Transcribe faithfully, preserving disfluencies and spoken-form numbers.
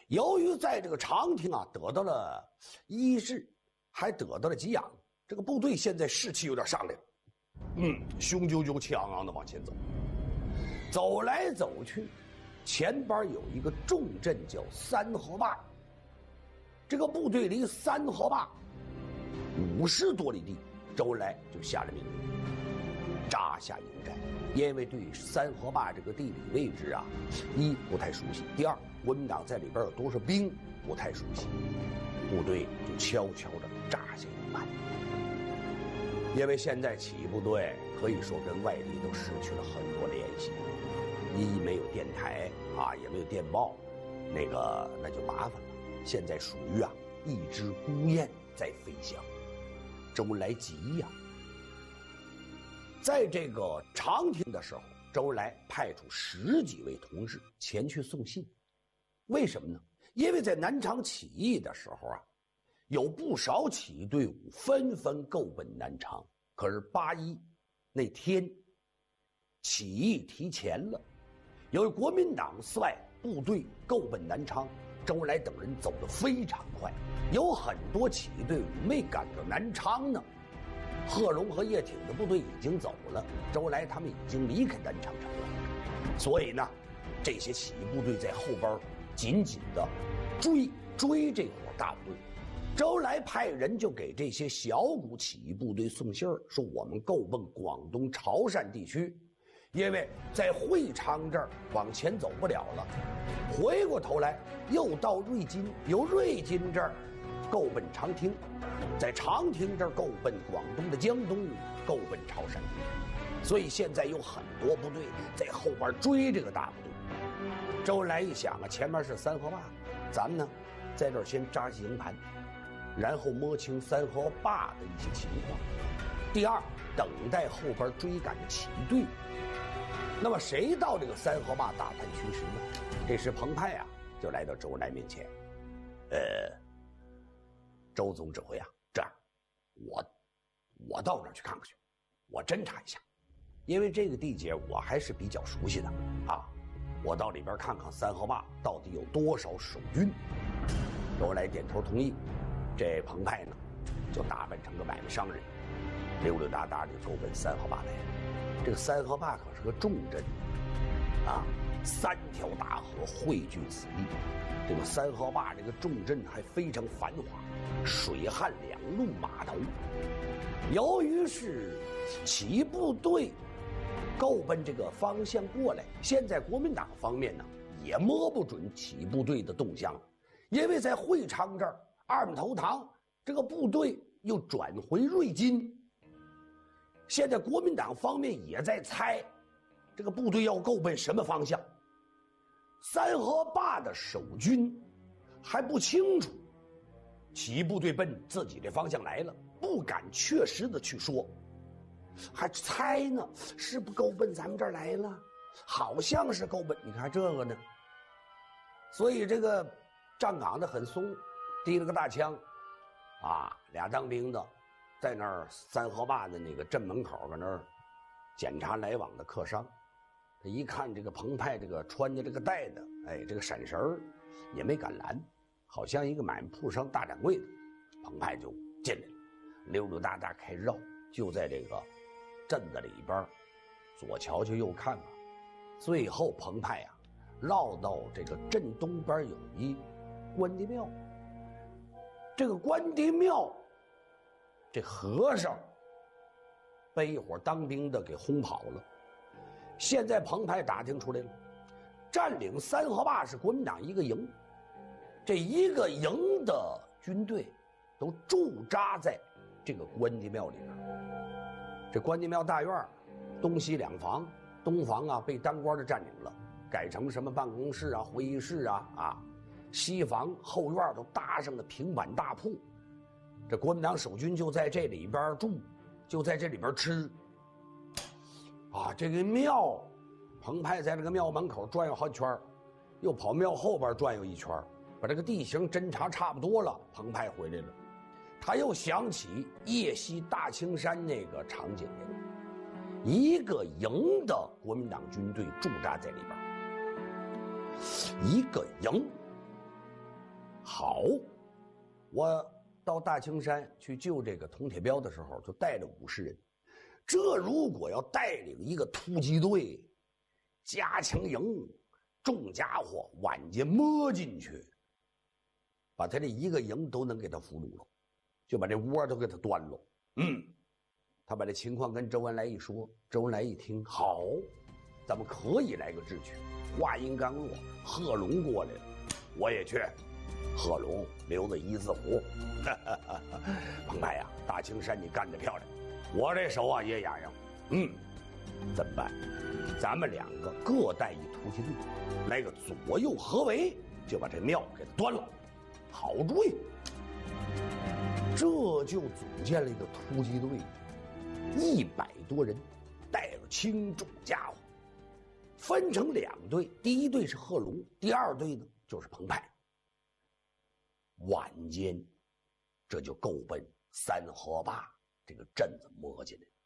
由于在这个长亭啊得到了医治，还得到了给养，这个部队现在士气有点上来了，嗯，雄赳赳气昂昂的往前走，走来走去，前边有一个重镇叫三河坝，这个部队离三河坝五十多里地，周恩来就下了命令，扎下营寨。因为对三河坝这个地理位置啊，一不太熟悉，第二国民党在里边有多少兵不太熟悉，部队就悄悄地扎下营盘。因为现在起义部队可以说跟外地都失去了很多联系，一没有电台啊，也没有电报，那个那就麻烦了。现在属于啊一只孤雁在飞翔，周恩来急呀、啊。在这个长亭的时候，周恩来派出十几位同志前去送信。为什么呢？因为在南昌起义的时候啊，有不少起义队伍纷纷购奔南昌。可是八一那天，起义提前了，由于国民党四外部队购奔南昌，周恩来等人走得非常快，有很多起义队伍没赶到南昌呢。贺龙和叶挺的部队已经走了，周恩来他们已经离开南昌城了，所以呢，这些起义部队在后边紧紧的追追这伙大部队。周恩来派人就给这些小股起义部队送信儿，说我们购奔广东潮汕地区，因为在会昌这儿往前走不了了，回过头来又到瑞金，由瑞金这儿购奔长汀，在长汀这儿购奔广东的江东，购奔潮汕地，所以现在有很多部队在后边追这个大部队。周恩来一想啊，前面是三河坝，咱们呢在这儿先扎起营盘，然后摸清三河坝的一些情况。第二，等待后边追赶的起义队伍。那么谁到这个三河坝打探虚实呢？这时彭湃啊就来到周恩来面前，呃，周总指挥啊，这样，我我到那儿去看看去，我侦查一下，因为这个地界我还是比较熟悉的啊，我到里边看看三河坝到底有多少守军。周恩来点头同意。这彭湃呢，就打扮成个买卖商人，溜溜达达就购奔三河坝来了。这个三河坝可是个重镇啊，三条大河汇聚此地。这个三河坝这个重镇还非常繁华，水旱两路码头。由于是起义部队购奔这个方向过来，现在国民党方面呢也摸不准起义部队的动向，因为在会昌这儿二马头塘这个部队又转回瑞金，现在国民党方面也在猜这个部队要购奔什么方向。三河坝的守军还不清楚起义部队奔自己的方向来了，不敢确实的去说，还猜呢，是不购奔咱们这儿来了，好像是购奔，你看这个呢。所以这个站岗的很松，提了个大枪啊，俩当兵的在那儿三河坝的那个镇门口搁那儿检查来往的客商。他一看这个彭湃这个穿着这个带的，哎，这个闪神儿也没敢拦，好像一个买卖铺商大掌柜的。彭湃就进来了，溜溜达达开绕，就在这个镇子里边左瞧瞧右看看，最后彭湃啊绕到这个镇东边有一关帝庙。这个关帝庙，这和尚被一伙当兵的给轰跑了。现在彭湃打听出来了，占领三河坝是国民党一个营，这一个营的军队都驻扎在这个关帝庙里边。这关帝庙大院东西两房，东房啊被当官的占领了，改成什么办公室啊、会议室啊啊。西房后院都搭上了平板大铺，这国民党守军就在这里边住，就在这里边吃。啊，这个庙，彭湃在这个庙门口转悠好几圈，又跑庙后边转悠一圈，把这个地形侦查差不多了，彭湃回来了。他又想起夜袭大青山那个场景来了，一个营的国民党军队驻扎在里边，一个营。 好，我到大青山去救这个铜铁镖的时候，就带着五十人。这如果要带领一个突击队，加强营，重家伙晚间摸进去，把他这一个营都能给他俘虏了，就把这窝都给他端了。嗯，他把这情况跟周恩来一说，周恩来一听，好，咱们可以来个智取。话音刚落，贺龙过来了，我也去。贺龙留着一字虎，澎湃呀，大青山你干得漂亮，我这手啊也痒痒。嗯，怎么办？咱们两个各带一突击队，来个左右合围，就把这庙给端了。好主意！这就组建了一个突击队，一百多人，带了轻重家伙，分成两队。第一队是贺龙，第二队呢就是澎湃。晚间，这就够奔三河坝这个镇子摸进来。